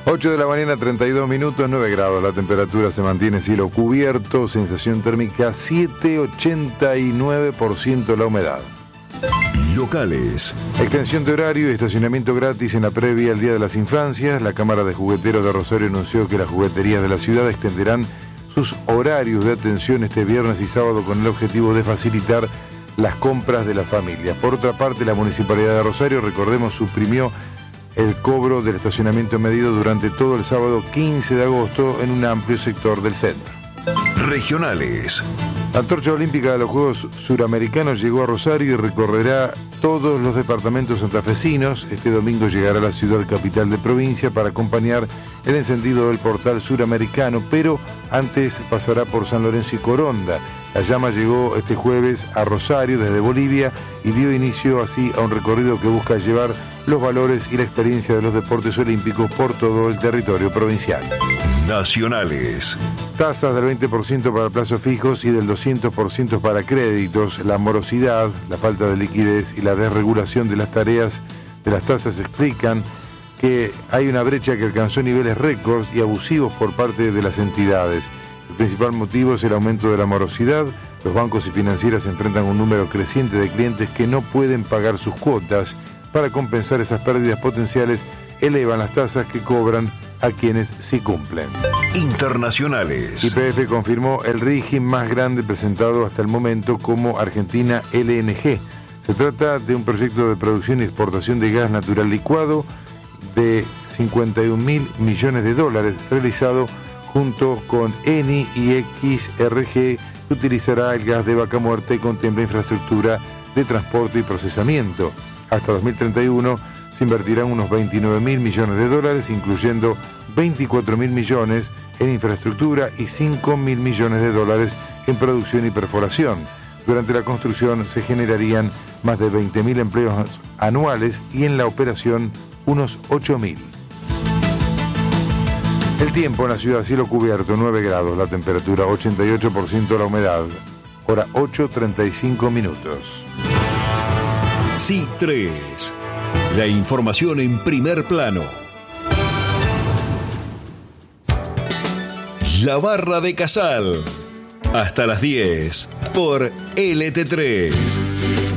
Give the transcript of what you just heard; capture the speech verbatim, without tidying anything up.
ocho de la mañana, treinta y dos minutos, nueve grados. La temperatura se mantiene cielo cubierto, sensación térmica siete coma ochenta y nueve por ciento la humedad. Locales. Extensión de horario y estacionamiento gratis en la previa al Día de las Infancias. La Cámara de Jugueteros de Rosario anunció que las jugueterías de la ciudad extenderán sus horarios de atención este viernes y sábado con el objetivo de facilitar las compras de las familias. Por otra parte, la Municipalidad de Rosario, recordemos, suprimió el cobro del estacionamiento medido durante todo el sábado quince de agosto en un amplio sector del centro. Regionales. La antorcha olímpica de los Juegos Suramericanos llegó a Rosario y recorrerá todos los departamentos santafesinos. Este domingo llegará a la ciudad capital de provincia para acompañar el encendido del portal suramericano, pero antes pasará por San Lorenzo y Coronda. La llama llegó este jueves a Rosario desde Bolivia y dio inicio así a un recorrido que busca llevar los valores y la experiencia de los deportes olímpicos por todo el territorio provincial. Nacionales. Tasas del veinte por ciento para plazos fijos y del doscientos por ciento para créditos. La morosidad, la falta de liquidez y la desregulación de las tareas de las tasas explican que hay una brecha que alcanzó niveles récords y abusivos por parte de las entidades. El principal motivo es el aumento de la morosidad. Los bancos y financieras enfrentan un número creciente de clientes que no pueden pagar sus cuotas. Para compensar esas pérdidas potenciales, elevan las tasas que cobran a quienes sí cumplen. Internacionales. Y P F confirmó el RIGI más grande presentado hasta el momento como Argentina L N G. Se trata de un proyecto de producción y exportación de gas natural licuado de cincuenta y un mil millones de dólares, realizado junto con Eni y X R G, que utilizará el gas de Vaca Muerta y contempla infraestructura de transporte y procesamiento. Hasta dos mil treinta y uno se invertirán unos veintinueve mil millones de dólares, incluyendo veinticuatro mil millones en infraestructura y cinco mil millones de dólares en producción y perforación. Durante la construcción se generarían más de veinte mil empleos anuales y en la operación unos ocho mil. El tiempo en la ciudad, cielo cubierto, nueve grados, la temperatura ochenta y ocho por ciento la humedad, hora ocho treinta y cinco minutos. C tres. La información en primer plano. La Barra de Casal. Hasta las diez por L T tres.